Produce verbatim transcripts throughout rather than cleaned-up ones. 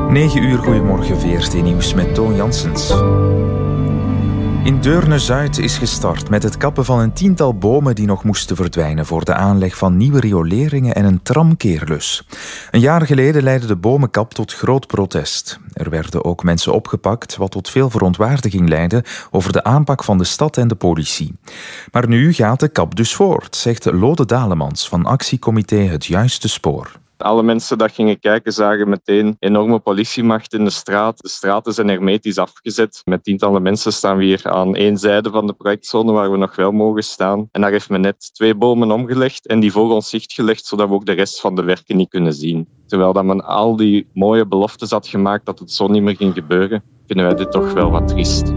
negen uur, goedemorgen, V R T Nieuws met Toon Janssens. In Deurne-Zuid is gestart met het kappen van een tiental bomen die nog moesten verdwijnen voor de aanleg van nieuwe rioleringen en een tramkeerlus. Een jaar geleden leidde de bomenkap tot groot protest. Er werden ook mensen opgepakt, wat tot veel verontwaardiging leidde over de aanpak van de stad en de politie. Maar nu gaat de kap dus voort, zegt Lode Dalemans van actiecomité Het Juiste Spoor. Alle mensen die gingen kijken zagen meteen enorme politiemacht in de straat. De straten zijn hermetisch afgezet. Met tientallen mensen staan we hier aan één zijde van de projectzone waar we nog wel mogen staan. En daar heeft men net twee bomen omgelegd en die voor ons zicht gelegd, zodat we ook de rest van de werken niet kunnen zien. Terwijl dat men al die mooie beloftes had gemaakt dat het zo niet meer ging gebeuren, vinden wij dit toch wel wat triest.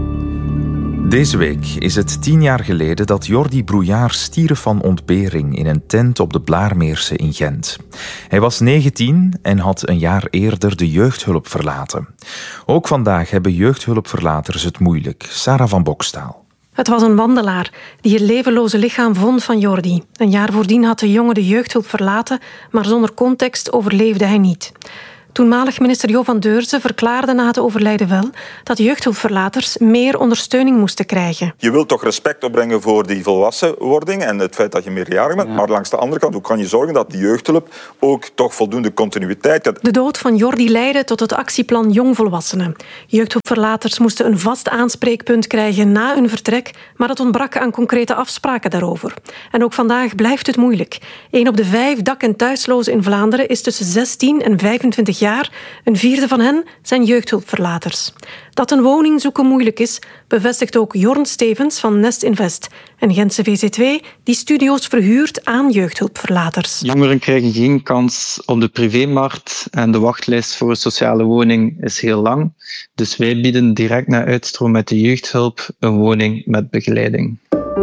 Deze week is het tien jaar geleden dat Jordi Brouillard stierf van ontbering in een tent op de Blaarmeerse in Gent. Hij was negentien en had een jaar eerder de jeugdhulp verlaten. Ook vandaag hebben jeugdhulpverlaters het moeilijk. Sarah van Bokstaal. Het was een wandelaar die het levenloze lichaam vond van Jordi. Een jaar voordien had de jongen de jeugdhulp verlaten, maar zonder context overleefde hij niet. Toenmalig minister Jo van Deurzen verklaarde na het overlijden wel dat jeugdhulpverlaters meer ondersteuning moesten krijgen. Je wilt toch respect opbrengen voor die volwassenwording en het feit dat je meerjarig bent. Ja. Maar langs de andere kant, hoe kan je zorgen dat die jeugdhulp ook toch voldoende continuïteit heeft? De dood van Jordi leidde tot het actieplan Jongvolwassenen. Jeugdhulpverlaters moesten een vast aanspreekpunt krijgen na hun vertrek, maar het ontbrak aan concrete afspraken daarover. En ook vandaag blijft het moeilijk. Eén op de vijf dak- en thuislozen in Vlaanderen is tussen zestien en vijfentwintig jaar. Een vierde van hen zijn jeugdhulpverlaters. Dat een woning zoeken moeilijk is, bevestigt ook Jorn Stevens van Nest Invest. En Gentse V C twee die studio's verhuurt aan jeugdhulpverlaters. Jongeren krijgen geen kans op de privémarkt en de wachtlijst voor een sociale woning is heel lang. Dus wij bieden direct na uitstroom met de jeugdhulp een woning met begeleiding.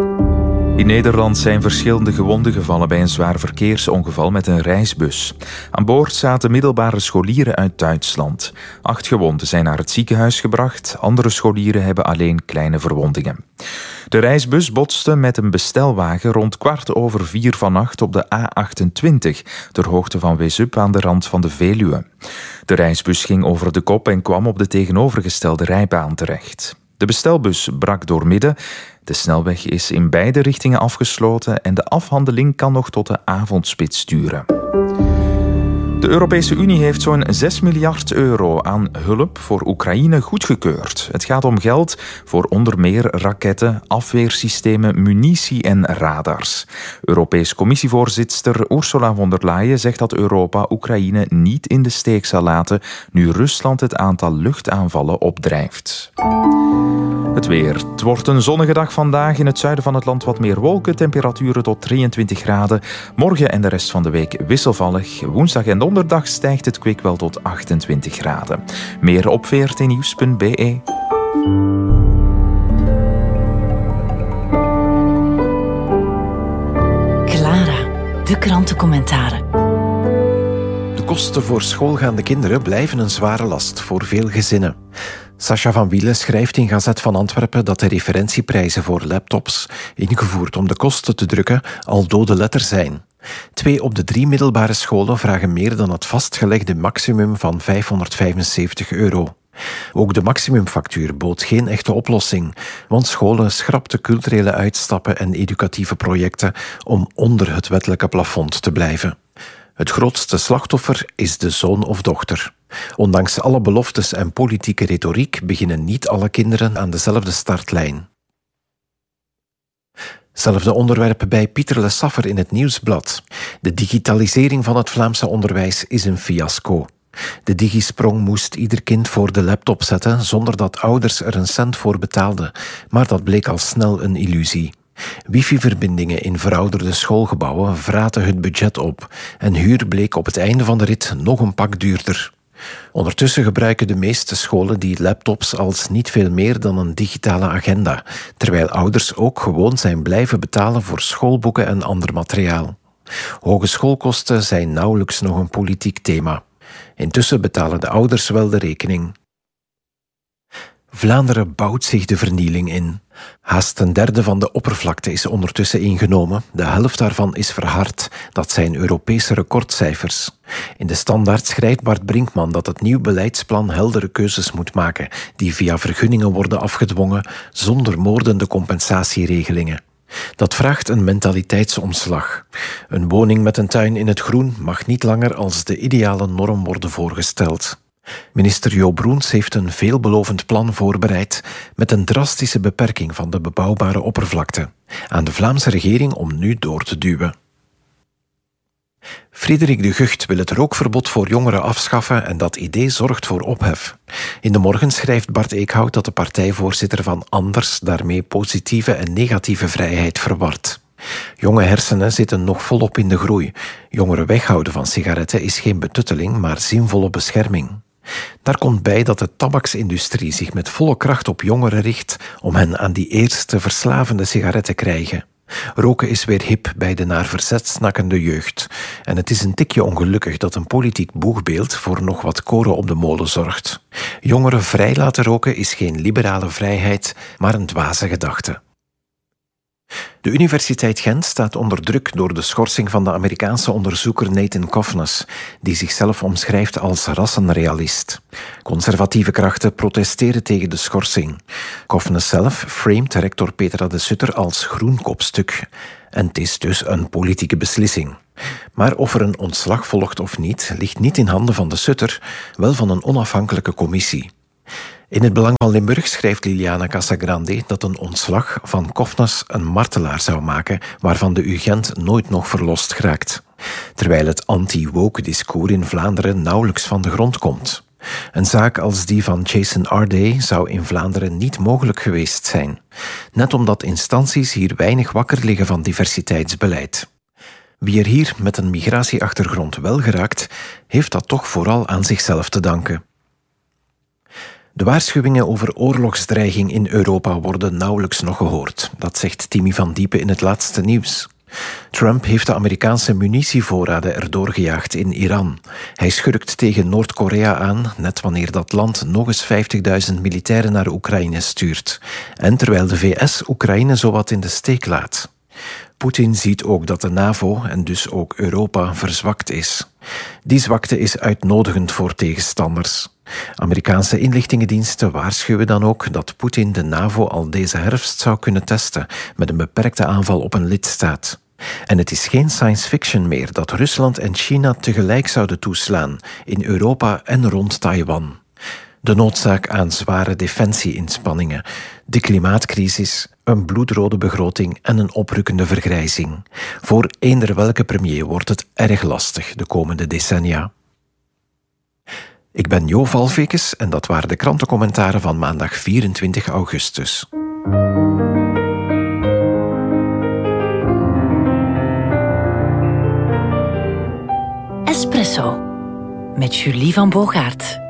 In Nederland zijn verschillende gewonden gevallen bij een zwaar verkeersongeval met een reisbus. Aan boord zaten middelbare scholieren uit Duitsland. Acht gewonden zijn naar het ziekenhuis gebracht. Andere scholieren hebben alleen kleine verwondingen. De reisbus botste met een bestelwagen rond kwart over vier vannacht op de A achtentwintig, ter hoogte van Wezup aan de rand van de Veluwe. De reisbus ging over de kop en kwam op de tegenovergestelde rijbaan terecht. De bestelbus brak doormidden. De snelweg is in beide richtingen afgesloten en de afhandeling kan nog tot de avondspits duren. De Europese Unie heeft zo'n zes miljard euro aan hulp voor Oekraïne goedgekeurd. Het gaat om geld voor onder meer raketten, afweersystemen, munitie en radars. Europees Commissievoorzitter Ursula von der Leyen zegt dat Europa Oekraïne niet in de steek zal laten nu Rusland het aantal luchtaanvallen opdrijft. Het weer. Het wordt een zonnige dag vandaag. In het zuiden van het land wat meer wolken. Temperaturen tot drieëntwintig graden. Morgen en de rest van de week wisselvallig. Woensdag en donderdag stijgt het kwik wel tot achtentwintig graden. Meer op v r t nieuws punt b e. Clara, de krantencommentaren. De kosten voor schoolgaande kinderen blijven een zware last voor veel gezinnen. Sascha van Wielen schrijft in Gazet van Antwerpen dat de referentieprijzen voor laptops, ingevoerd om de kosten te drukken, al dode letter zijn. Twee op de drie middelbare scholen vragen meer dan het vastgelegde maximum van vijfhonderdvijfenzeventig euro. Ook de maximumfactuur bood geen echte oplossing, want scholen schrapten culturele uitstappen en educatieve projecten om onder het wettelijke plafond te blijven. Het grootste slachtoffer is de zoon of dochter. Ondanks alle beloftes en politieke retoriek beginnen niet alle kinderen aan dezelfde startlijn. Zelfde onderwerp bij Pieter Le Saffer in het Nieuwsblad. De digitalisering van het Vlaamse onderwijs is een fiasco. De digisprong moest ieder kind voor de laptop zetten zonder dat ouders er een cent voor betaalden, maar dat bleek al snel een illusie. Wifi-verbindingen in verouderde schoolgebouwen vraten het budget op en huur bleek op het einde van de rit nog een pak duurder. Ondertussen gebruiken de meeste scholen die laptops als niet veel meer dan een digitale agenda, terwijl ouders ook gewoon zijn blijven betalen voor schoolboeken en ander materiaal. Hoge schoolkosten zijn nauwelijks nog een politiek thema. Intussen betalen de ouders wel de rekening. Vlaanderen bouwt zich de vernieling in. Haast een derde van de oppervlakte is ondertussen ingenomen. De helft daarvan is verhard. Dat zijn Europese recordcijfers. In de Standaard schrijft Bart Brinkman dat het nieuw beleidsplan heldere keuzes moet maken, die via vergunningen worden afgedwongen, zonder moordende compensatieregelingen. Dat vraagt een mentaliteitsomslag. Een woning met een tuin in het groen mag niet langer als de ideale norm worden voorgesteld. Minister Jo Broens heeft een veelbelovend plan voorbereid met een drastische beperking van de bebouwbare oppervlakte. Aan de Vlaamse regering om nu door te duwen. Frederik de Gucht wil het rookverbod voor jongeren afschaffen en dat idee zorgt voor ophef. In de Morgen schrijft Bart Eekhout dat de partijvoorzitter van Anders daarmee positieve en negatieve vrijheid verwart. Jonge hersenen zitten nog volop in de groei. Jongeren weghouden van sigaretten is geen betutteling, maar zinvolle bescherming. Daar komt bij dat de tabaksindustrie zich met volle kracht op jongeren richt om hen aan die eerste verslavende sigaret te krijgen. Roken is weer hip bij de naar verzet snakkende jeugd. En het is een tikje ongelukkig dat een politiek boegbeeld voor nog wat koren op de molen zorgt. Jongeren vrij laten roken is geen liberale vrijheid, maar een dwaze gedachte. De Universiteit Gent staat onder druk door de schorsing van de Amerikaanse onderzoeker Nathan Kovnes, die zichzelf omschrijft als rassenrealist. Conservatieve krachten protesteren tegen de schorsing. Kovnes zelf framet rector Petra de Sutter als groen kopstuk. En het is dus een politieke beslissing. Maar of er een ontslag volgt of niet, ligt niet in handen van de Sutter, wel van een onafhankelijke commissie. In het Belang van Limburg schrijft Liliana Casagrande dat een ontslag van Kovnes een martelaar zou maken, waarvan de U Gent nooit nog verlost geraakt. Terwijl het anti-woke discours in Vlaanderen nauwelijks van de grond komt. Een zaak als die van Jason Arday zou in Vlaanderen niet mogelijk geweest zijn. Net omdat instanties hier weinig wakker liggen van diversiteitsbeleid. Wie er hier met een migratieachtergrond wel geraakt, heeft dat toch vooral aan zichzelf te danken. De waarschuwingen over oorlogsdreiging in Europa worden nauwelijks nog gehoord. Dat zegt Timmy van Diepen in het laatste nieuws. Trump heeft de Amerikaanse munitievoorraden erdoor gejaagd in Iran. Hij schurkt tegen Noord-Korea aan, net wanneer dat land nog eens vijftigduizend militairen naar Oekraïne stuurt. En terwijl de V S Oekraïne zowat in de steek laat. Poetin ziet ook dat de NAVO en dus ook Europa verzwakt is. Die zwakte is uitnodigend voor tegenstanders. Amerikaanse inlichtingendiensten waarschuwen dan ook dat Poetin de NAVO al deze herfst zou kunnen testen met een beperkte aanval op een lidstaat. En het is geen science fiction meer dat Rusland en China tegelijk zouden toeslaan in Europa en rond Taiwan. De noodzaak aan zware defensie-inspanningen, de klimaatcrisis, een bloedrode begroting en een oprukkende vergrijzing. Voor eender welke premier wordt het erg lastig de komende decennia. Ik ben Jo Valvekes en dat waren de krantencommentaren van maandag vierentwintig augustus. Espresso met Julie van Bogaert.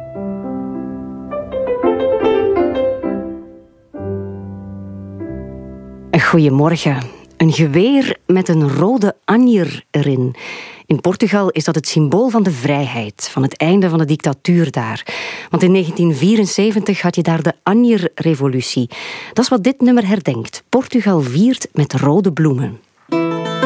Goedemorgen. Een geweer met een rode anjer erin. In Portugal is dat het symbool van de vrijheid, van het einde van de dictatuur daar. Want in negentien vierenzeventig had je daar de Anjer-revolutie. Dat is wat dit nummer herdenkt. Portugal viert met rode bloemen.